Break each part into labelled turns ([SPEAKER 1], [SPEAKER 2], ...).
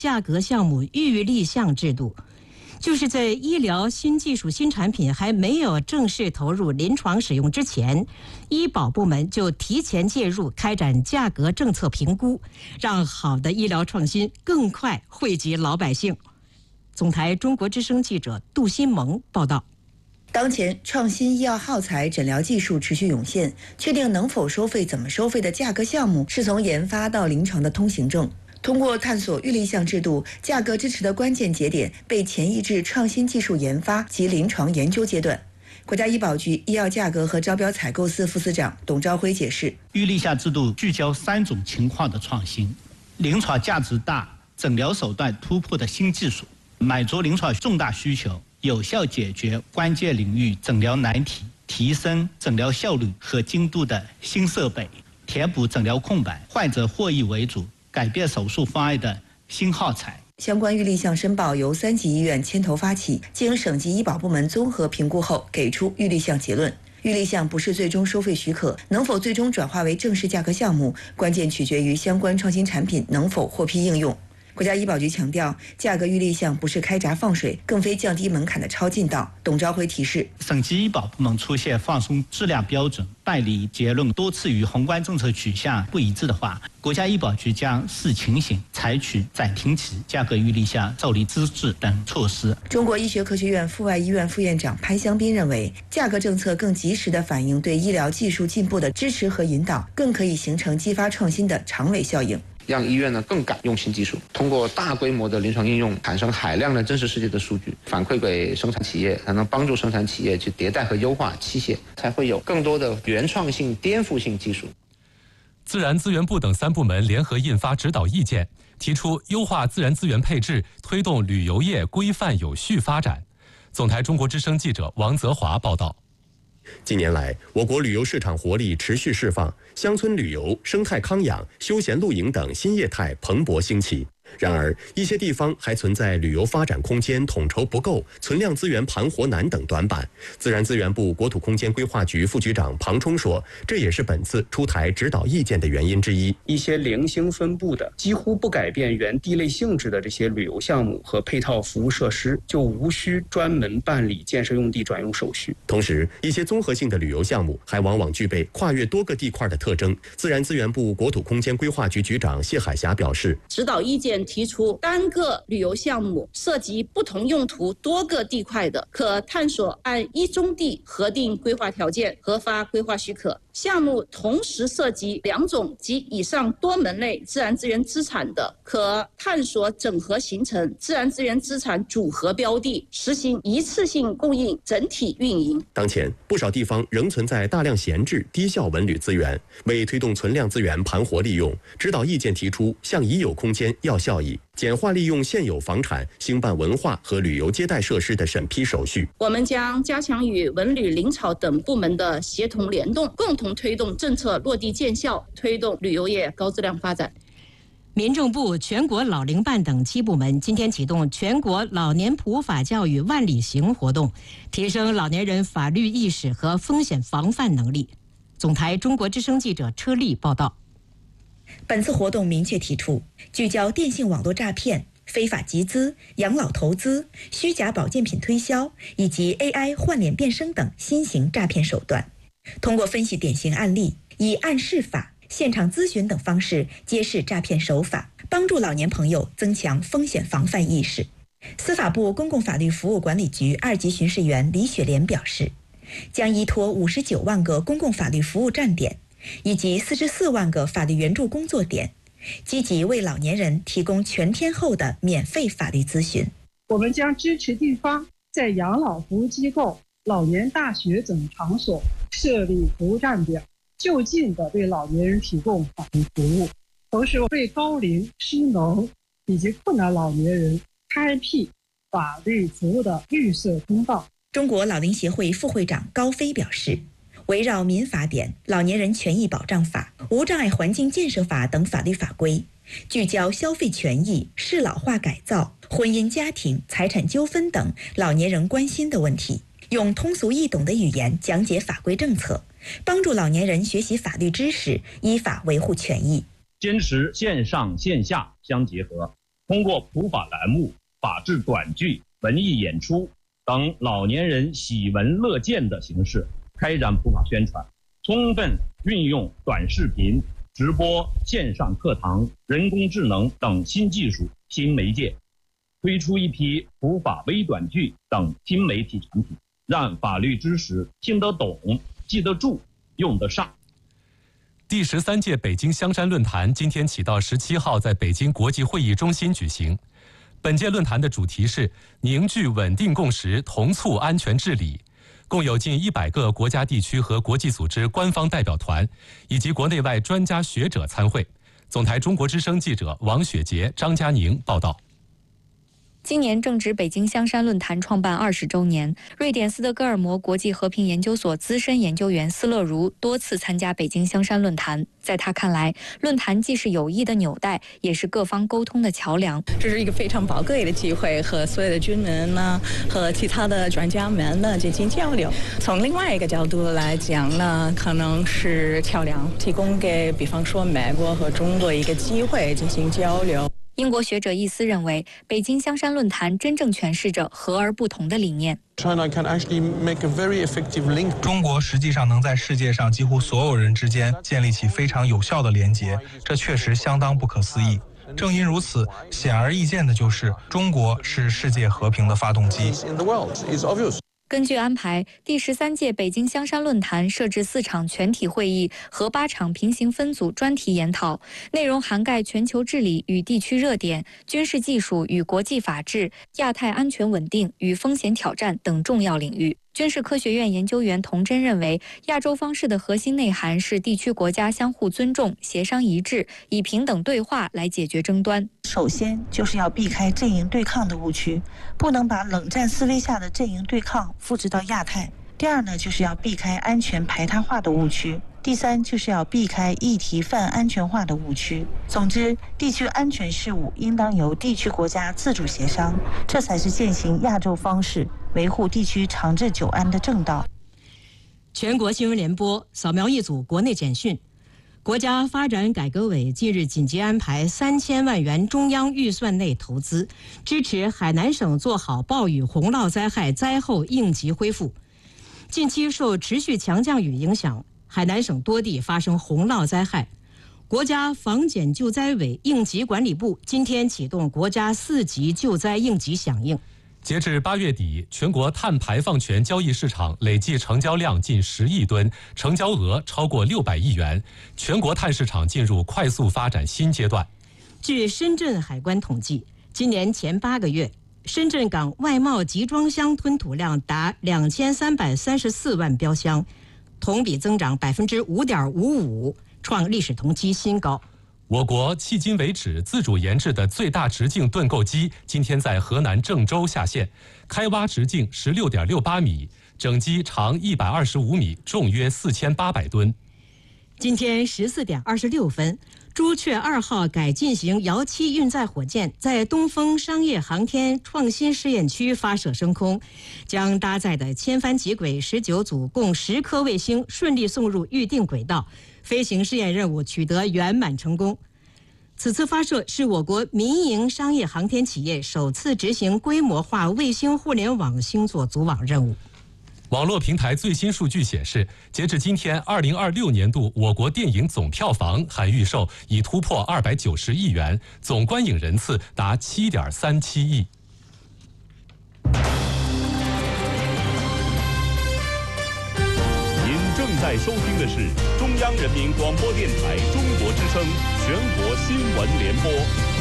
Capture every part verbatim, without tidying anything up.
[SPEAKER 1] 价格项目预立项制度，就是在医疗新技术新产品还没有正式投入临床使用之前，医保部门就提前介入开展价格政策评估，让好的医疗创新更快惠及老百姓。总台中国之声记者杜新萌报道。
[SPEAKER 2] 当前创新医药耗材诊疗技术持续涌现，确定能否收费、怎么收费的价格项目是从研发到临床的通行证。通过探索预立项制度，价格支持的关键节点被前移至创新技术研发及临床研究阶段。国家医保局医药价格和招标采购司副司长董朝辉解释，
[SPEAKER 3] 预立项制度聚焦三种情况的创新：临床价值大、诊疗手段突破的新技术，满足临床重大需求，有效解决关键领域诊疗难题，提升诊疗效率和精度的新设备，填补诊疗空白，患者获益为主，改变手术方案的新耗材。
[SPEAKER 2] 相关预立项申报由三级医院牵头发起，经省级医保部门综合评估后，给出预立项结论。预立项不是最终收费许可，能否最终转化为正式价格项目，关键取决于相关创新产品能否获批应用。国家医保局强调，价格预立项不是开闸放水，更非降低门槛的超近道。董朝辉提示，
[SPEAKER 3] 省级医保部门出现放松质量标准、办理结论多次与宏观政策取向不一致的话，国家医保局将视情形采取暂停起价格预立项受理资质等措施。
[SPEAKER 2] 中国医学科学院附外医院副院长潘香斌认为，价格政策更及时地反映对医疗技术进步的支持和引导，更可以形成激发创新的长尾效应。
[SPEAKER 4] 让医院呢更敢用新技术，通过大规模的临床应用，产生海量的真实世界的数据，反馈给生产企业，才能帮助生产企业去迭代和优化器械，才会有更多的原创性、颠覆性技术。
[SPEAKER 5] 自然资源部等三部门联合印发指导意见，提出优化自然资源配置，推动旅游业规范有序发展。总台中国之声记者王泽华报道。
[SPEAKER 6] 近年来，我国旅游市场活力持续释放，乡村旅游、生态康养、休闲露营等新业态蓬勃兴起。然而，一些地方还存在旅游发展空间统筹不够、存量资源盘活难等短板。自然资源部国土空间规划局副局长庞冲说，这也是本次出台指导意见的原因之一。
[SPEAKER 7] 一些零星分布的、几乎不改变原地类性质的这些旅游项目和配套服务设施，就无需专门办理建设用地转用手续。
[SPEAKER 6] 同时，一些综合性的旅游项目还往往具备跨越多个地块的特征。自然资源部国土空间规划局局长谢海霞表示，
[SPEAKER 8] 指导意见提出，单个旅游项目涉及不同用途多个地块的，可探索按一宗地核定规划条件，核发规划许可。项目同时涉及两种及以上多门类自然资源资产的，可探索整合形成自然资源资产组合标的，实行一次性供应整体运营。
[SPEAKER 6] 当前，不少地方仍存在大量闲置、低效文旅资源，为推动存量资源盘活利用，指导意见提出，向已有空间要效益，简化利用现有房产兴办文化和旅游接待设施的审批手续。
[SPEAKER 8] 我们将加强与文旅、林草等部门的协同联动，共同推动政策落地见效，推动旅游业高质量发展。
[SPEAKER 1] 民政部、全国老龄办等七部门今天启动全国老年普法教育万里行活动，提升老年人法律意识和风险防范能力。总台中国之声记者车丽报道。
[SPEAKER 2] 本次活动明确提出，聚焦电信网络诈骗、非法集资、养老投资、虚假保健品推销以及 A I 换脸变声等新型诈骗手段，通过分析典型案例，以案示法、现场咨询等方式揭示诈骗手法，帮助老年朋友增强风险防范意识。司法部公共法律服务管理局二级巡视员李雪莲表示，将依托五十九万个公共法律服务站点以及四十四万个法律援助工作点，积极为老年人提供全天候的免费法律咨询。
[SPEAKER 9] 我们将支持地方在养老服务机构、老年大学等场所设立服务站点，就近的为老年人提供法律服务，同时为高龄、失能以及困难老年人开辟法律服务的绿色通道。
[SPEAKER 2] 中国老龄协会副会长高飞表示，围绕民法典、老年人权益保障法、无障碍环境建设法等法律法规，聚焦消费权益、适老化改造、婚姻家庭、财产纠纷等老年人关心的问题，用通俗易懂的语言讲解法规政策，帮助老年人学习法律知识，依法维护权益。
[SPEAKER 10] 坚持线上线下相结合， 通过普法栏目、法治短剧、文艺演出等老年人喜闻乐见的形式开展普法宣传，充分运用短视频、直播、线上课堂、人工智能等新技术、新媒介，推出一批普法微短剧等新媒体产品，让法律知识听得懂、记得住、用得上。
[SPEAKER 5] 第十三届北京香山论坛今天起到十七号在北京国际会议中心举行。本届论坛的主题是凝聚稳定共识，同促安全治理。共有近一百个国家地区和国际组织官方代表团，以及国内外专家学者参会。总台中国之声记者王雪杰、张佳宁报道。
[SPEAKER 11] 今年正值北京香山论坛创办二十周年，瑞典斯德哥尔摩国际和平研究所资深研究员斯乐如多次参加北京香山论坛。在他看来，论坛既是友谊的纽带，也是各方沟通的桥梁。
[SPEAKER 12] 这是一个非常宝贵的机会，和所有的军人呢，和其他的专家们呢进行交流。从另外一个角度来讲呢，可能是桥梁，提供给比方说美国和中国一个机会进行交流。
[SPEAKER 11] 英国学者易思认为，北京香山论坛真正诠释着和而不同的理念。
[SPEAKER 13] 中国实际上能在世界上几乎所有人之间建立起非常有效的连结，这确实相当不可思议。正因如此，显而易见的就是，中国是世界和平的发动机。
[SPEAKER 11] 根据安排，第十三届北京香山论坛设置四场全体会议和八场平行分组专题研讨，内容涵盖全球治理与地区热点、军事技术与国际法治、亚太安全稳定与风险挑战等重要领域。军事科学院研究员童真认为，亚洲方式的核心内涵是地区国家相互尊重、协商一致，以平等对话来解决争端。
[SPEAKER 14] 首先就是要避开阵营对抗的误区，不能把冷战思维下的阵营对抗复制到亚太。第二呢，就是要避开安全排他化的误区。第三，就是要避开议题泛安全化的误区。总之，地区安全事务应当由地区国家自主协商，这才是践行亚洲方式、维护地区长治久安的正道。
[SPEAKER 1] 全国新闻联播扫描一组国内简讯。国家发展改革委近日紧急安排三千万元中央预算内投资，支持海南省做好暴雨洪涝灾害灾后应急恢复。近期受持续强降雨影响，海南省多地发生洪涝灾害。国家防检救灾委应急管理部今天启动国家四级救灾应急响应。
[SPEAKER 5] 截至八月底，全国碳排放权交易市场累计成交量近十亿吨，成交额超过六百亿元，全国碳市场进入快速发展新阶段。
[SPEAKER 1] 据深圳海关统计，今年前八个月，深圳港外贸集装箱吞吐量达两千三百三十四万标箱，同比增长百分之五点五五，创历史同期新高。
[SPEAKER 5] 我国迄今为止自主研制的最大直径盾构机今天在河南郑州下线，开挖直径十六点六八米，整机长一百二十五米，重约四千八百吨。
[SPEAKER 1] 今天十四点二十六分，朱雀二号改进型遥七运载火箭在东风商业航天创新试验区发射升空，将搭载的千帆极轨十九组共十颗卫星顺利送入预定轨道，飞行试验任务取得圆满成功。此次发射是我国民营商业航天企业首次执行规模化卫星互联网星座组网任务。
[SPEAKER 5] 网络平台最新数据显示，截至今天，二零二六年度我国电影总票房含预售已突破二百九十亿元，总观影人次达七点三七亿。
[SPEAKER 15] 您正在收听的是中央人民广播电台中国之声全国新闻联播。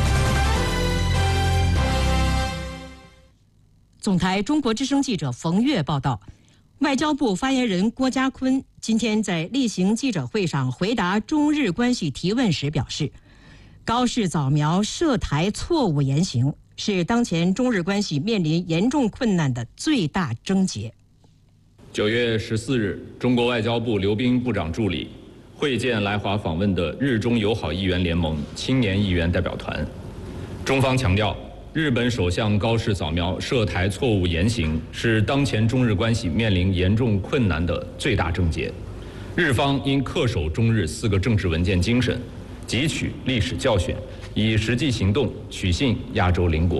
[SPEAKER 1] 总台中国之声记者冯月报道。外交部发言人郭家坤今天在例行记者会上回答中日关系提问时表示，高市早苗涉台错误言行是当前中日关系面临严重困难的最大症结。
[SPEAKER 16] 九月十四日，中国外交部刘彬部长助理会见来华访问的日中友好议员联盟青年议员代表团，中方强调，日本首相高市早苗涉台错误言行是当前中日关系面临严重困难的最大症结，日方应恪守中日四个政治文件精神， 汲取历史教训，以实际行动取信亚洲邻国。